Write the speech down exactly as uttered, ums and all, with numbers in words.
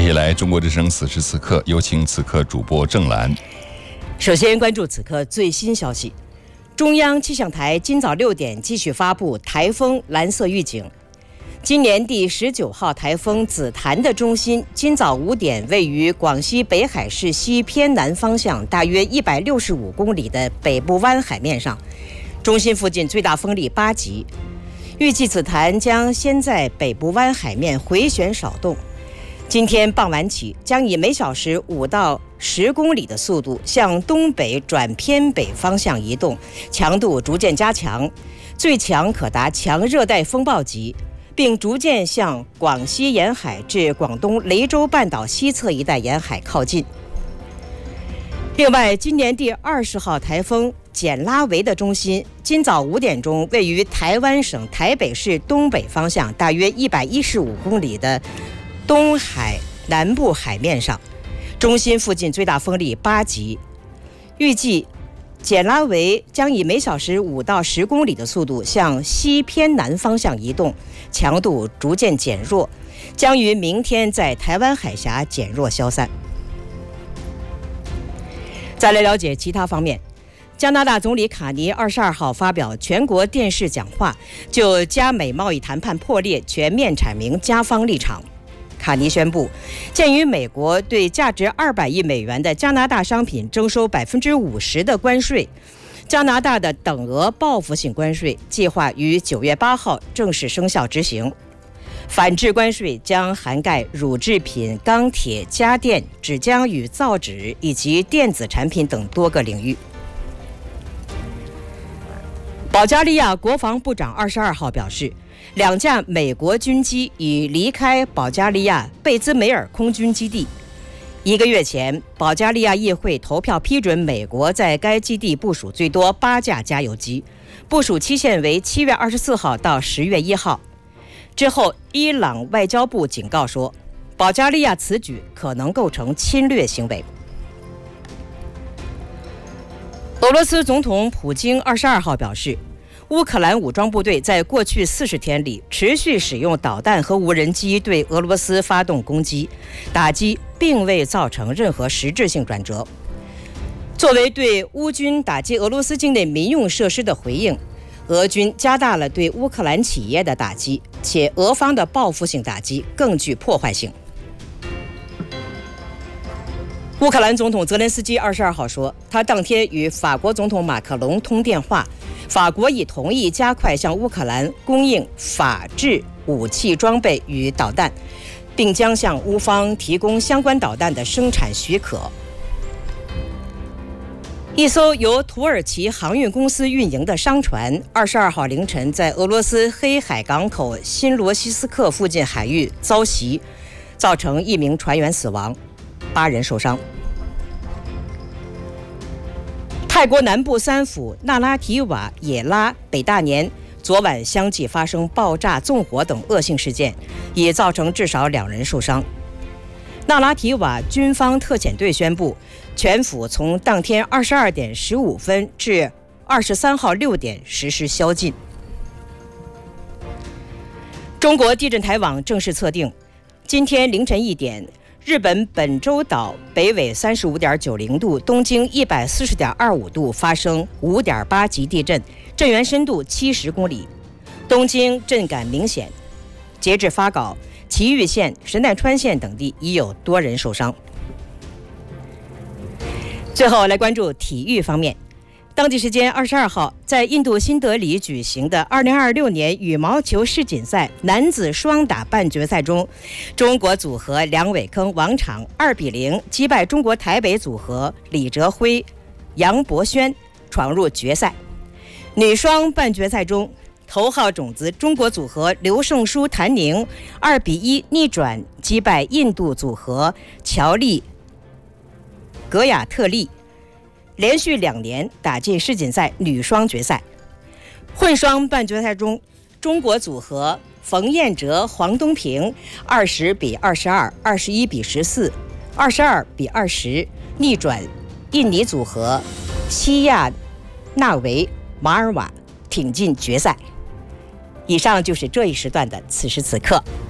下来，中国之声此时此刻，有请此刻主播郑兰。 首先关注此刻最新消息，中央气象台今早六点继续发布台风蓝色预警。今年第十九号台风紫檀的中心今早五点位于广西北海市西偏南方向大约一百六十五公里的北部湾海面上，中心附近最大风力八级。预计紫檀将先在北部湾海面回旋扫动，今天傍晚起将以每小时五到十公里的速度向东北转偏北方向移动，强度逐渐加强，最强可达强热带风暴级，并逐渐向广西沿海至广东雷州半岛西侧一带沿海靠近。另外，今年第二十号台风简拉维的中心今早五点钟位于台湾省台北市东北方向大约一百一十五公里的东海南部海面上，中心附近最大风力八级。预计简拉维将以每小时五到十公里的速度向西偏南方向移动，强度逐渐减弱，将于明天在台湾海峡减弱消散。再来了解其他方面，加拿大总理卡尼二十二号发表全国电视讲话，就加美贸易谈判破裂全面阐明加方立场。卡尼宣布，鉴于美国对价值二百亿美元的加拿大商品征收百分之五十的关税，加拿大的等额报复性关税计划于九月八号正式生效执行。反制关税将涵盖乳制品、钢铁、家电、纸浆与造纸以及电子产品等多个领域。保加利亚国防部长二十二号表示，两架美国军机已离开保加利亚贝兹梅尔空军基地。一个月前，保加利亚议会投票批准美国在该基地部署最多八架加油机，部署期限为七月二十四号到十月一号。之后，伊朗外交部警告说，保加利亚此举可能构成侵略行为。俄罗斯总统普京二十二号表示，乌克兰武装部队在过去四十天里持续使用导弹和无人机对俄罗斯发动攻击，打击并未造成任何实质性转折。作为对乌军打击俄罗斯境内民用设施的回应，俄军加大了对乌克兰企业的打击，且俄方的报复性打击更具破坏性。乌克兰总统泽连斯基二十二号说，他当天与法国总统马克龙通电话，法国已同意加快向乌克兰供应法制武器装备与导弹，并将向乌方提供相关导弹的生产许可。一艘由土耳其航运公司运营的商船二十二号凌晨在俄罗斯黑海港口新罗西斯克附近海域遭袭，造成一名船员死亡，八人受伤。泰国南部三府纳拉提瓦、也拉、北大年昨晚相继发生爆炸、纵火等恶性事件，也造成至少两人受伤。纳拉提瓦军方特遣队宣布，全府从当天二十二点十五分至二十三号六点实施宵禁。中国地震台网正式测定，今天凌晨一点，日本本州岛北纬三十五点九零度，东经一百四十点二五度发生五点八级地震，震源深度七十公里，东京震感明显。截至发稿，崎玉县、神奈川县等地已有多人受伤。最后来关注体育方面，当地时间二十二号，在印度新德里举行的二零二六年羽毛球世锦赛男子双打半决赛中，中国组合梁伟铿、王昶二比零击败中国台北组合李哲辉、杨博轩，闯入决赛。女双半决赛中，头号种子中国组合刘胜书、谭宁二比一逆转击败印度组合乔丽、格雅特利，连续两年打进世锦赛女双决赛。混双半决赛中，中国组合冯彦哲、黄东萍二十比二十二、二十一比十四、二十二比二十逆转印尼组合西亚纳维、马尔瓦，挺进决赛。以上就是这一时段的此时此刻。